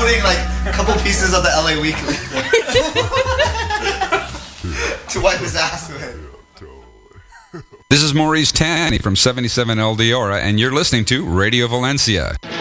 downloading like a couple pieces of the LA Weekly to wipe his ass with. This is Maurice Tanny from 77 El Diora, and you're listening to Radio Valencia.